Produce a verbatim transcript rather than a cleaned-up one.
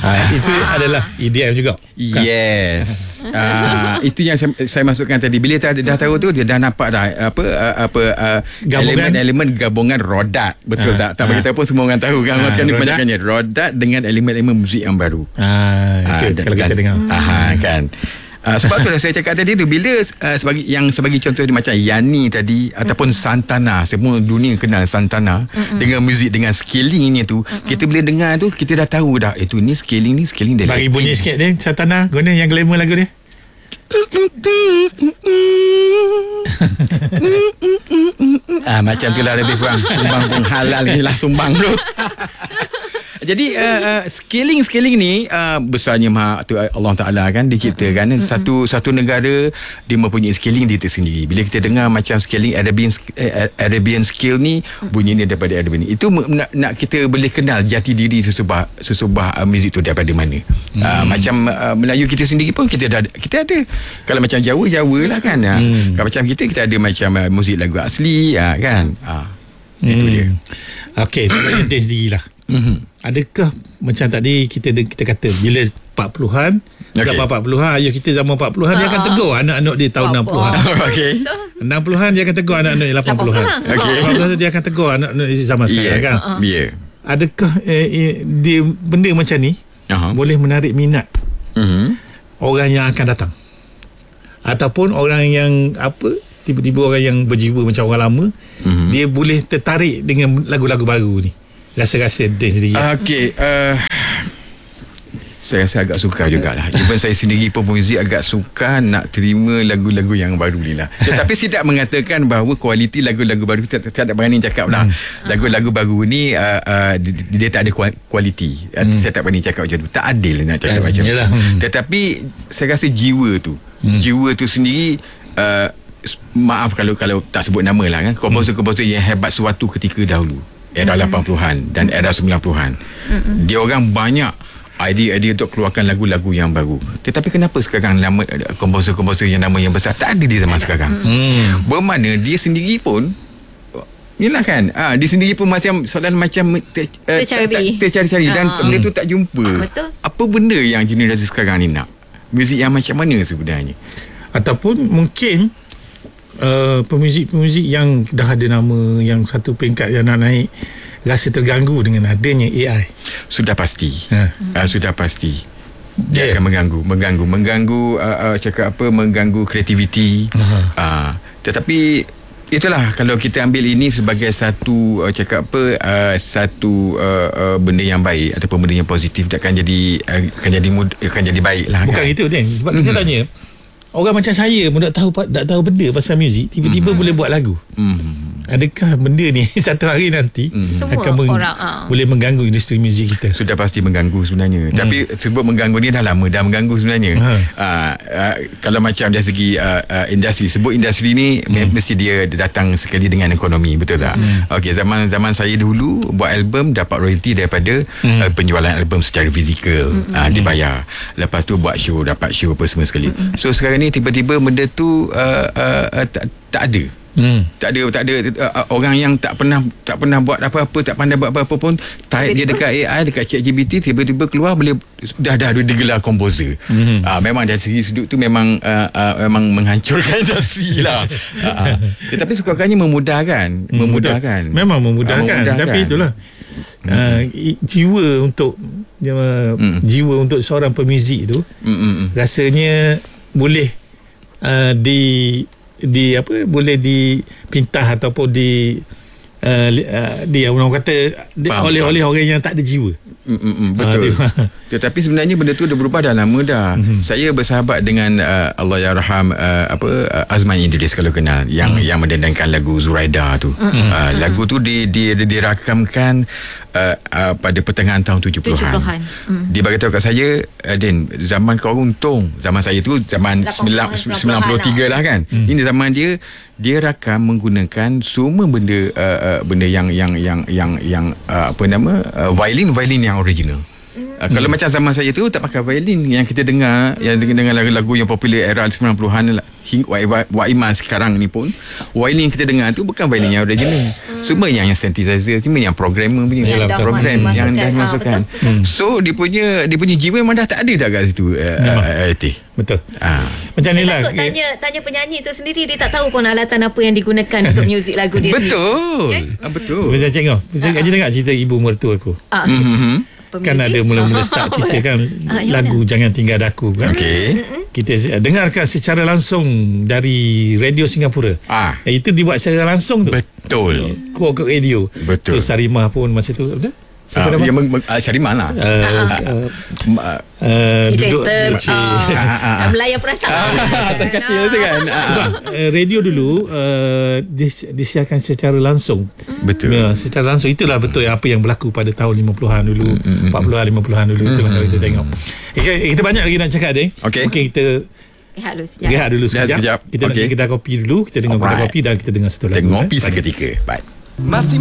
Ha, itu adalah E D M juga. Bukan? Yes. uh, itu yang saya, saya masukkan tadi. Bila dah, dah tahu tu, dia dah nampak dah apa uh, apa uh, elemen-elemen gabungan rodat. Betul ha, tak? Tak ha. bagi tahu pun semua orang tahu kan. Ha, kan kebanyakannya rodat dengan elemen-elemen muzik yang baru. Ah, okay, uh, kalau dan, kita dengar. Ah, kan. Uh, sebab tu lah saya cakap tadi tu, bila uh, sebagai yang sebagai contoh dia macam Yani tadi mm-hmm. ataupun Santana, semua dunia kenal Santana mm-hmm. dengan muzik, dengan skillingnya tu, mm-hmm. kita bila dengar tu kita dah tahu dah itu ni skilling ni skilling dia. Bagi bunyi sikit dia Santana, guna yang glamour lagu dia. ah macam tu lah lebih kurang. Sumbang pun halal ni lah sumbang tu. Jadi uh, uh, scaling scaling ni uh, besarnya Maha tu Allah Taala kan diciptakan mm-hmm. satu satu negara dia mempunyai scaling dia tersendiri. Bila kita dengar macam scaling Arabian uh, Arabian scale ni bunyi ni daripada Arabian ni. Itu nak, nak kita boleh kenal jati diri sesubah sesubah uh, muzik tu daripada mana. Mm. Uh, macam uh, Melayu kita sendiri pun kita dah kita ada. Kalau macam Jawa Jawa lah kan. Mm. Uh, kalau macam kita kita ada macam uh, muzik lagu asli uh, kan. Uh, mm. Itu dia. Okey, tanya dia sendirilah. Mm-hmm. Adakah macam tadi kita kita kata bila empat puluhan okay. Zaman empat puluhan ayah kita zaman empat puluhan dia akan tegur anak-anak dia tahun enam puluhan. Okey. enam puluhan dia akan tegur anak-anak dia lapan puluhan. Okey. lapan puluhan dia akan tegur anak-anak dia zaman sekarang yeah. kan. Ya. Yeah. Adakah eh, eh, dia benda macam ni uh-huh. boleh menarik minat uh-huh. orang yang akan datang? Ataupun orang yang apa tiba-tiba orang yang berjiwa macam orang lama uh-huh. dia boleh tertarik dengan lagu-lagu baru ni? Rasa-rasa dia sendiri. Okey, uh, saya rasa agak suka jugalah. Even saya sendiri pun muzik agak suka nak terima lagu-lagu yang baru ni lah. Tetapi saya tak mengatakan bahawa kualiti lagu-lagu baru, saya tak berani cakap lah. Hmm. Lagu-lagu baru ni uh, uh, dia, dia tak ada kualiti. Hmm. Saya tak berani cakap macam tu. Tak adil nak cakap macam tu. Hmm. Tetapi saya rasa jiwa tu, hmm. jiwa tu sendiri uh, maaf kalau kalau tak sebut nama lah kan. Komposer-komposer yang hebat suatu ketika dahulu. Era mm-hmm. lapan puluhan dan era sembilan puluhan. Mm-hmm. Dia orang banyak idea-idea untuk keluarkan lagu-lagu yang baru. Tetapi kenapa sekarang nama komposer-komposer yang nama yang besar tak ada di zaman sekarang? Mm. Bermakna dia sendiri pun yalah kan. Ah, dia sendiri pun macam soalan macam ter, uh, tercari. tercari-cari dan uh. benda tu tak jumpa. Betul. Apa benda yang generasi sekarang ni nak? Muzik yang macam mana sebenarnya? Ataupun mungkin Uh, pemuzik-pemuzik yang dah ada nama yang satu peringkat yang nak naik rasa terganggu dengan adanya A I. Sudah pasti. Ha. Uh, sudah pasti. Dia yeah. akan mengganggu, mengganggu, mengganggu uh, uh, cakap apa, mengganggu kreativiti. Uh-huh. Uh, tetapi itulah kalau kita ambil ini sebagai satu uh, cakap apa uh, satu uh, uh, benda yang baik ataupun benda yang positif, dia akan jadi uh, akan jadi mud, akan jadi baik lah. Bukan kan? Itu dia. Sebab mm-hmm. kita tanya orang macam saya pun tak tahu tak tahu benda pasal muzik, tiba-tiba mm-hmm. boleh buat lagu. Mm-hmm. Adakah benda ni satu hari nanti mm-hmm. akan meng- orang, uh. boleh mengganggu industri muzik kita? Sudah pasti mengganggu sebenarnya. Mm. Tapi sebut mengganggu ni dah lama dah mengganggu sebenarnya. Uh. Uh, uh, kalau macam dari segi uh, uh, industri, sebut industri ni mm. mesti dia datang sekali dengan ekonomi, betul tak? Mm. Okey, zaman zaman saya dulu buat album dapat royalty daripada mm. uh, penjualan album secara fizikal, mm-hmm. uh, dibayar. Lepas tu buat show, dapat show apa semua sekali. Mm-hmm. So sekarang ni tiba-tiba benda tu uh, uh, uh, tak, tak ada. Hmm. Tak ada tak ada uh, orang yang tak pernah tak pernah buat apa-apa, tak pandai buat apa-apa pun type dia dekat A I, dekat ChatGPT, tiba-tiba keluar boleh dah dah digelar komposer. Hmm. Uh, memang dari segi sudut tu memang uh, uh, memang menghancurkan industri lah. Uh, uh. Tetapi sukakannya memudahkan, hmm, memudahkan. Betul. Memang memudahkan, uh, memudahkan. Tapi itulah uh, jiwa untuk uh, hmm. jiwa untuk seorang pemuzik tu hmm. rasanya boleh uh, di di apa boleh dipintah ataupun di uh, uh, di orang kata di, oleh oleh orang yang tak ada jiwa. Mm-mm, betul. Uh, Tetapi sebenarnya benda tu dah berubah dah lama dah. Mm-hmm. Saya bersahabat dengan uh, Allahyarham uh, apa uh, Azman Idris kalau kenal, yang mm-hmm. yang mendendangkan lagu Zuraida tu. Mm-hmm. Uh, lagu tu di di dirakamkan uh, uh, pada pertengahan tahun tujuh puluhan. Mm. Dia bagi tahu kat saya, uh, Din, zaman kau untung. Zaman saya tu zaman sembilan puluh tiga lah kan. Mm. Ini zaman dia dia rakam menggunakan semua benda uh, uh, benda yang yang yang yang yang uh, apa nama uh, violin violin yang original. Uh, kalau macam zaman saya tu tak pakai violin, yang kita dengar, yang dengan lagu-lagu yang popular era sembilan puluhan lah, Waiman sekarang ni pun violin yang kita dengar tu bukan violin yang original. Semua yang yang synthesizer, semua yang programmer punya yang program yang dah dimasukkan. Ha, so dia punya dia punya jiwa memang dah tak ada dah kat situ. Uh, uh, betul. Ah. Macam ni lah. Takut tanya tanya penyanyi tu sendiri, dia tak tahu pun alatan apa yang digunakan untuk muzik lagu dia. Betul. Ya? Ah, betul. Macam tengok. Macam Haji tengok cerita ibu mertua aku. Ah. Mm-hmm. Kan ada mula-mula start cerita kan Ah, lagu Jangan Tinggal Daku kan. Okey. Kita dengarkan secara langsung dari radio Singapura. Ah. Itu dibuat secara langsung tu. Betul. Kau ke radio. Betul. So Sarimah pun masa tu ada. Ah, Siapa nama? yang meng, meng, uh, Syariman lah. Uh, uh, Uh, uh, duduk Director uh, melayan perasaan. atas katil tu kan. Sebab uh, radio dulu uh, dis, disiarkan secara langsung. Betul. Ya, secara langsung. Itulah betul apa yang berlaku pada tahun lima puluhan dulu, empat puluhan, lima puluhan dulu. Itulah kalau kita tengok. Okay, kita banyak lagi nak cakap, Deng. Okey. Okay, kita Rehat dulu sekejap. rehat dulu sekejap. sekejap. Kita nak Okey. pergi kedai kopi dulu. Kita dengar kedai Alright. kopi dan kita dengar satu lagu. Tengok kopi eh. seketika. Bye. Masih